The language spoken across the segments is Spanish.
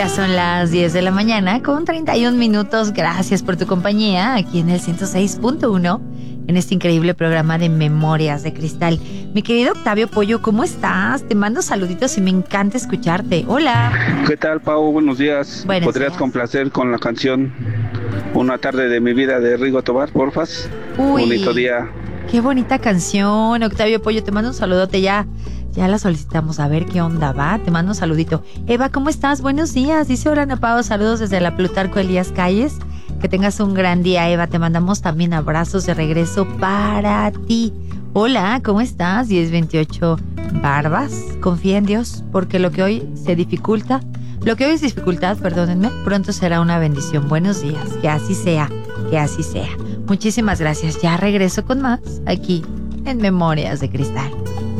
Ya son las 10 de la mañana con 31 minutos. Gracias por tu compañía aquí en el 106.1 en este increíble programa de Memorias de Cristal. Mi querido Octavio Pollo, ¿cómo estás? Te mando saluditos y me encanta escucharte. Hola. ¿Qué tal, Pau? Buenos días. Buenos ¿Podrías días. complacer con la canción Una tarde de mi vida de Rigo Tobar, porfas? Uy, Bonito día. qué bonita canción, Octavio Pollo. Te mando un saludote ya. Ya la solicitamos, a ver qué onda va. Te mando un saludito. Eva, ¿cómo estás? Buenos días. Dice hola, Ana Pao, saludos desde la Plutarco Elías Calles. Que tengas un gran día, Eva. Te mandamos también abrazos de regreso para ti. Hola, ¿cómo estás? 1028 Barbas. Confía en Dios, porque lo que hoy es dificultad, perdónenme, pronto será una bendición. Buenos días. Que así sea, que así sea. Muchísimas gracias. Ya regreso con más aquí en Memorias de Cristal.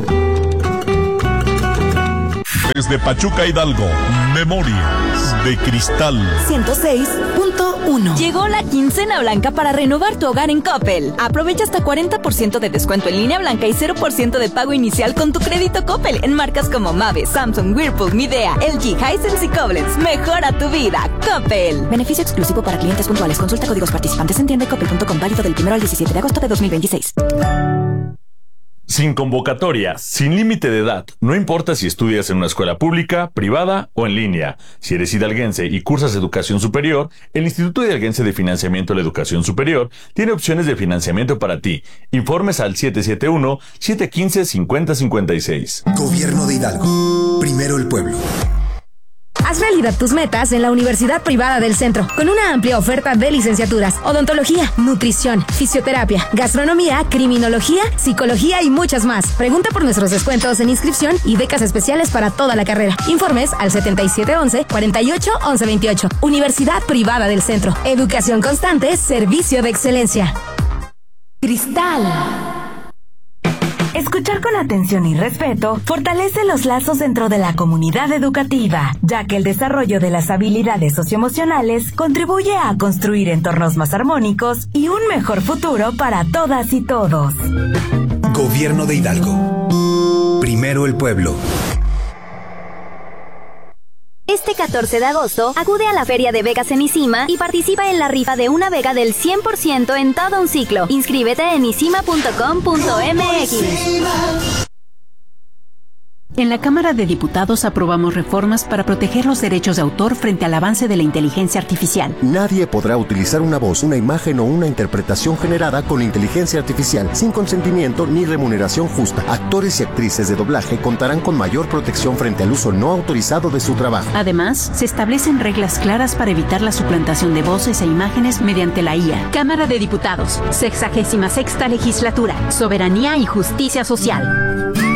Desde Pachuca, Hidalgo, Memorias de Cristal 106.1. Llegó la quincena blanca para renovar tu hogar en Coppel. Aprovecha hasta 40% de descuento en línea blanca y 0% de pago inicial con tu crédito Coppel en marcas como Mave, Samsung, Whirlpool, Midea, LG, Hisense y Koblenz. Mejora tu vida, Coppel. Beneficio exclusivo para clientes puntuales. Consulta códigos participantes en tienda.coppel.com, válido del 1 al 17 de agosto de 2026. Sin convocatoria, sin límite de edad, no importa si estudias en una escuela pública, privada o en línea. Si eres hidalguense y cursas educación superior, el Instituto Hidalguense de Financiamiento de la Educación Superior tiene opciones de financiamiento para ti. Informes al 771-715-5056. Gobierno de Hidalgo. Primero el pueblo. Haz realidad tus metas en la Universidad Privada del Centro, con una amplia oferta de licenciaturas, odontología, nutrición, fisioterapia, gastronomía, criminología, psicología y muchas más. Pregunta por nuestros descuentos en inscripción y becas especiales para toda la carrera. Informes al 7711-481128. Universidad Privada del Centro. Educación constante, servicio de excelencia. Cristal. Escuchar con atención y respeto fortalece los lazos dentro de la comunidad educativa, ya que el desarrollo de las habilidades socioemocionales contribuye a construir entornos más armónicos y un mejor futuro para todas y todos. Gobierno de Hidalgo. Primero el pueblo. Este 14 de agosto, acude a la Feria de Becas en ICIMA y participa en la rifa de una beca del 100% en todo un ciclo. Inscríbete en icima.com.mx. En la Cámara de Diputados aprobamos reformas para proteger los derechos de autor frente al avance de la inteligencia artificial. Nadie podrá utilizar una voz, una imagen o una interpretación generada con inteligencia artificial sin consentimiento ni remuneración justa. Actores y actrices de doblaje contarán con mayor protección frente al uso no autorizado de su trabajo. Además, se establecen reglas claras para evitar la suplantación de voces e imágenes mediante la IA. Cámara de Diputados, 66ª Legislatura, Soberanía y Justicia Social.